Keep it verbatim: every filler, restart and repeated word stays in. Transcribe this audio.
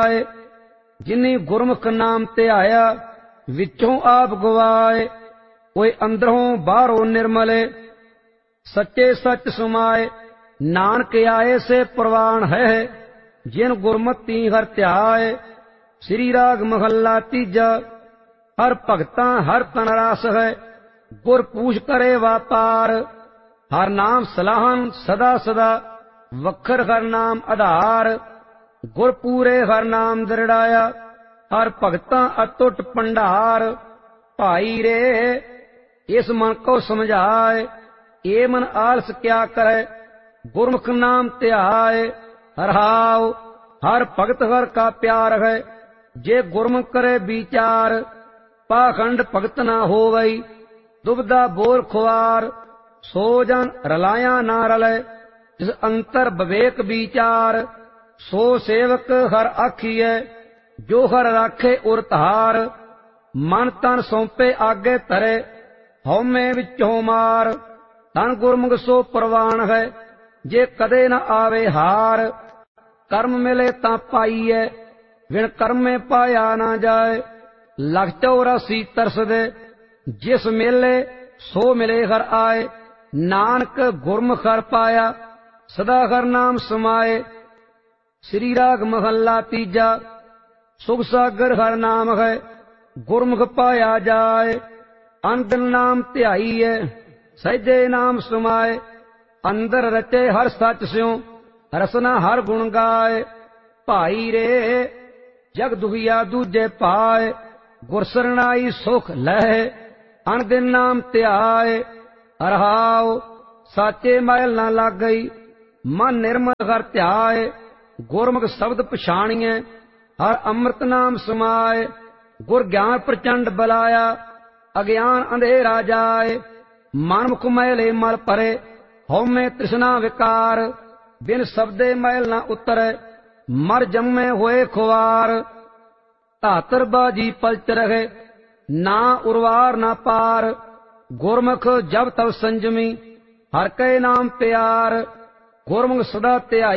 जाए। जिन्नी गुरमुख नाम ध्याया विचों आप गवाए। कोई अंदरों बाहरों निर्मले सच्चे सच समाए। नानक आए से प्रवान है जिन गुरमति हर ध्याए। श्री राग महला तीजा। हर भगतां हर तन रास है गुर पूछ करे वापार। हर नाम सलाहन सदा सदा वखर हर नाम आधार। गुर पूरे हर नाम दृढ़ाया हर भगतां अतुट भंडार। भाई रे इस मन को समझाए ये मन आलस क्या करे। गुरमुख नाम ध्याए हरहाओ हर भगत हर का प्यार है। जे गुरमुख करे विचार पाखंड भगत ना होवई। दुबदा बोल खुआर सो जन रलाया ना रले। जिस अंतर विवेक विचार सो सेवक हर आखिए। जो हर राखे उर धार मन तन सौंपे आगे धरे हौमे विचों मार। धन गुरमुख सो प्रवान है जे कदे न आवे हार। कर्म मिले तां पाईए बिन कर्म में पाया ना जाए। लख चौरासी तरस दे जिस मेले सो मिले हर आए। नानक गुरमुख हर पाया सदा हर नाम समाए। श्री राग महला तीजा। सुख सागर हर नाम है गुरमुख पाया जाए। अंदर नाम ध्याईए सहजे नाम समाए। अंदर रचे हर सच स्यों रसना हर गुण गाए। भाई रे जग दुखिया दूजे पाए गुर सरनाई सुख लहे। अन दिन नाम ध्याए हरहाओ साचे मैल न लाग गई। मन निर्मल हर ध्याए गुरमुख शब्द पछाणिए हर अमृत नाम समाए। गुर ज्ञान प्रचंड बलाया अज्ञान अंधेरा जाए। मन मुख मैले मल परे हौमे तृष्णा विकार। बिन शब्दे मैल न उतरे मर जम्मे होए खुआर। धातर बाजी पलच रहे ना उर्वार ना पार। गुरमुख जब तब संजमी हर के नाम प्यार। गुरमुख सदा ध्याई